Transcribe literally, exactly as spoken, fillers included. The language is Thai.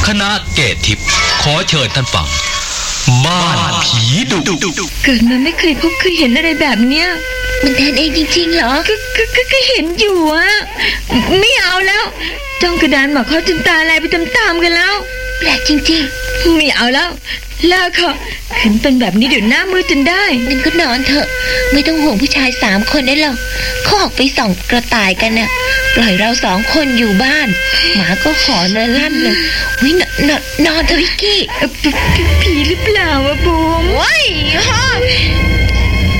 คณะเกตทิพย์ขอเชิญท่านฟังบ้านผีดุเกิดมาไม่เคยพบเคยเห็นอะไรแบบเนี้ยมันแทนเองจริงๆเหรอก็ก็ก็เห็นอยู่อะไม่เอาแล้วจ้องกระดานหมอกเขาจนตาลายไปตามๆกันแล้วแปลกจริงๆไม่เอาแล้วเลิกเถอะขืนเป็นแบบนี้เดี๋ยวหน้ามืดจนได้งั้นก็นอนเถอะไม่ต้องห่วงผู้ชายสามคนได้หรอกเขาออกไปส่องกระต่ายกันน่ะปล่อยเราสองคนอยู่บ้านหมาก็หอนลั่นเลยวินนอนนอนเถอะวิกกี้ผีหรือเปล่าอะบูมโอ้ยฮะ